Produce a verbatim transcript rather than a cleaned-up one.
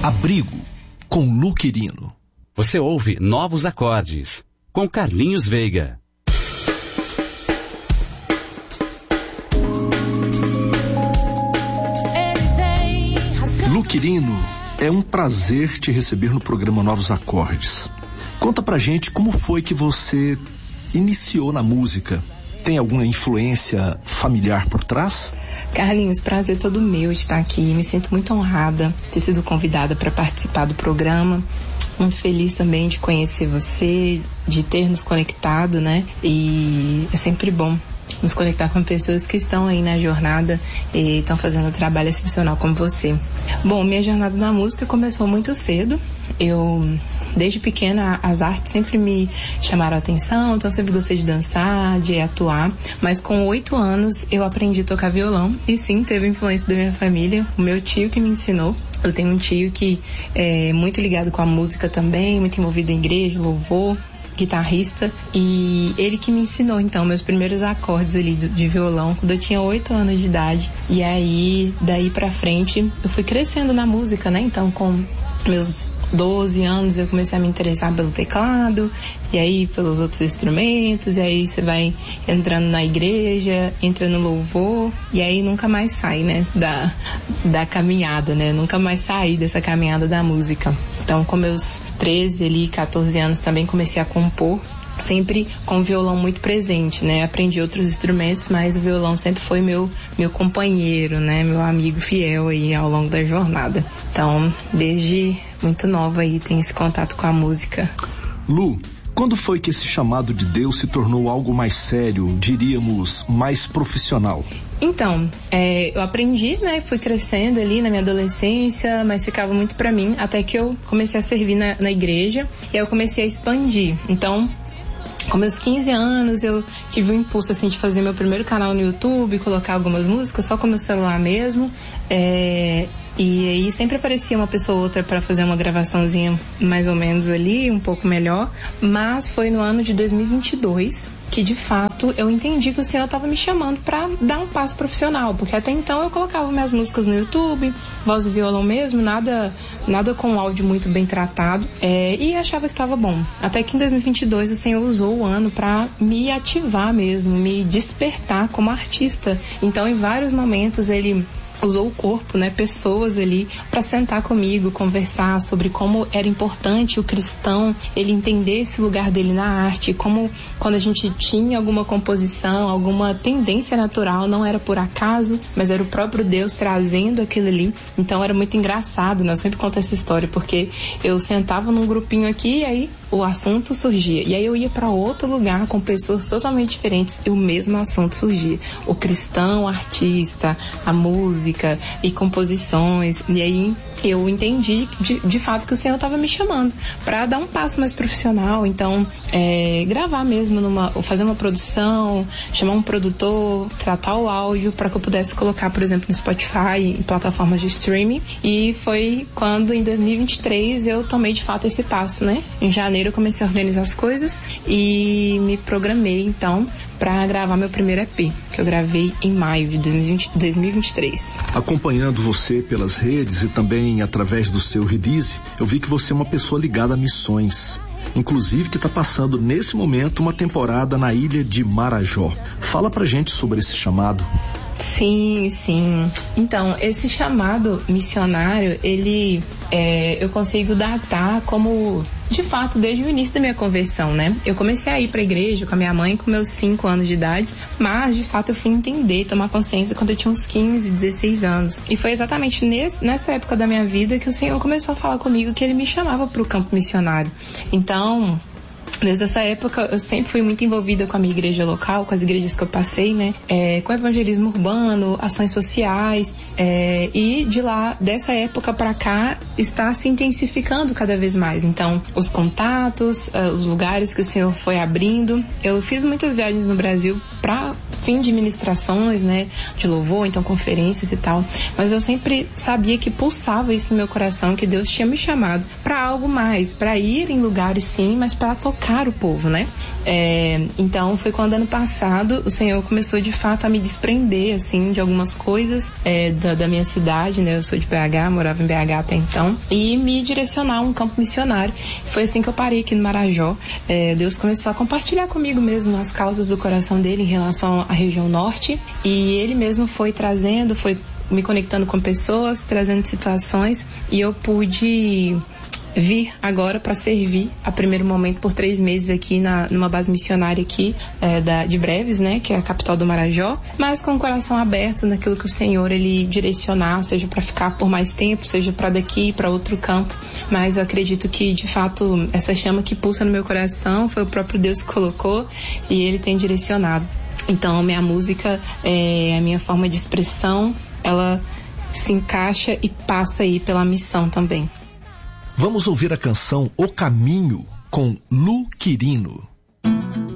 Abrigo, com Lu Quirino. Você ouve Novos Acordes, com Carlinhos Veiga. Lu Quirino, é um prazer te receber no programa Novos Acordes. Conta pra gente como foi que você iniciou na música. Tem alguma influência familiar por trás? Carlinhos, prazer todo meu de estar aqui. Me sinto muito honrada de ter sido convidada para participar do programa. Muito feliz também de conhecer você, de ter nos conectado, né? E é sempre bom nos conectar com pessoas que estão aí na jornada e estão fazendo um trabalho excepcional como você. Bom, minha jornada na música começou muito cedo. Eu, desde pequena, as artes sempre me chamaram a atenção, então eu sempre gostei de dançar, de atuar. Mas com oito anos eu aprendi a tocar violão e sim, teve influência da minha família, o meu tio que me ensinou. Eu tenho um tio que é muito ligado com a música também, muito envolvido em igreja, louvor, guitarrista, e ele que me ensinou então meus primeiros acordes ali de, de violão quando eu tinha oito anos de idade. E aí daí pra frente eu fui crescendo na música, né? Então com meus doze anos eu comecei a me interessar pelo teclado, e aí pelos outros instrumentos, e aí você vai entrando na igreja, entra no louvor, e aí nunca mais sai, né, da, da caminhada, né, nunca mais saí dessa caminhada da música. Então com meus treze ali, quatorze anos também comecei a compor, sempre com o violão muito presente, né? Aprendi outros instrumentos, mas o violão sempre foi meu, meu companheiro, né? Meu amigo fiel aí ao longo da jornada. Então, desde muito nova aí, tem esse contato com a música. Lu, quando foi que esse chamado de Deus se tornou algo mais sério, diríamos, mais profissional? Então, é, eu aprendi, né, fui crescendo ali na minha adolescência, mas ficava muito pra mim, até que eu comecei a servir na, na igreja, e aí eu comecei a expandir. Então, com meus quinze anos, eu tive o impulso, assim, de fazer meu primeiro canal no YouTube, colocar algumas músicas só com meu celular mesmo, é, e aí sempre aparecia uma pessoa ou outra para fazer uma gravaçãozinha mais ou menos ali, um pouco melhor, mas foi no ano de dois mil e vinte e dois que de fato eu entendi que o Senhor estava me chamando para dar um passo profissional, porque até então eu colocava minhas músicas no YouTube, voz e violão mesmo, nada, nada com áudio muito bem tratado, é, e achava que estava bom. Até que em dois mil e vinte e dois o Senhor usou o ano para me ativar mesmo, me despertar como artista. Então em vários momentos ele usou o corpo, né, pessoas ali para sentar comigo, conversar sobre como era importante o cristão ele entender esse lugar dele na arte, como quando a gente tinha alguma composição, alguma tendência natural, não era por acaso, mas era o próprio Deus trazendo aquilo ali. Então era muito engraçado, né? Eu sempre conto essa história porque eu sentava num grupinho aqui e aí o assunto surgia, e aí eu ia para outro lugar com pessoas totalmente diferentes e o mesmo assunto surgia, o cristão, o artista, a música e composições. E aí eu entendi de, de fato que o Senhor estava me chamando para dar um passo mais profissional. Então é, gravar mesmo numa, fazer uma produção, chamar um produtor, tratar o áudio para que eu pudesse colocar, por exemplo, no Spotify, em plataformas de streaming. E foi quando em dois mil e vinte e três eu tomei de fato esse passo, né? Em janeiro eu comecei a organizar as coisas e me programei então para gravar meu primeiro E P, que eu gravei em maio de dois mil e vinte e três. Acompanhando você pelas redes e também através do seu release, eu vi que você é uma pessoa ligada a missões. Inclusive que está passando nesse momento uma temporada na ilha de Marajó. Fala pra gente sobre esse chamado. Sim, sim. Então, esse chamado missionário, ele é, eu consigo datar como, de fato, desde o início da minha conversão, né? Eu comecei a ir pra igreja com a minha mãe com meus cinco anos de idade, mas, de fato, eu fui entender, tomar consciência quando eu tinha uns quinze, dezesseis anos. E foi exatamente nesse, nessa época da minha vida que o Senhor começou a falar comigo que Ele me chamava pro campo missionário. Então, desde essa época, eu sempre fui muito envolvida com a minha igreja local, com as igrejas que eu passei, né? É, com evangelismo urbano, ações sociais, é, e de lá, dessa época pra cá, está se intensificando cada vez mais. Então, os contatos, uh, os lugares que o Senhor foi abrindo. Eu fiz muitas viagens no Brasil pra fim de ministrações, né? De louvor, então conferências e tal. Mas eu sempre sabia que pulsava isso no meu coração, que Deus tinha me chamado pra algo mais, pra ir em lugares sim, mas pra tocar tocar o povo, né? É, então foi quando ano passado o Senhor começou de fato a me desprender assim de algumas coisas é, da, da minha cidade, né? Eu sou de B H, morava em B H até então, e me direcionar a um campo missionário. Foi assim que eu parei aqui no Marajó. É, Deus começou a compartilhar comigo mesmo as causas do coração dele em relação à região norte, e ele mesmo foi trazendo, foi me conectando com pessoas, trazendo situações, e eu pude vir agora para servir a primeiro momento por três meses aqui na, numa base missionária aqui é, da, de Breves, né, que é a capital do Marajó, mas com o coração aberto naquilo que o Senhor ele direcionar, seja para ficar por mais tempo, seja para daqui para outro campo. Mas eu acredito que de fato essa chama que pulsa no meu coração foi o próprio Deus que colocou e ele tem direcionado. Então minha música, é, a minha forma de expressão, ela se encaixa e passa aí pela missão também. Vamos ouvir a canção O Caminho com Lu Quirino.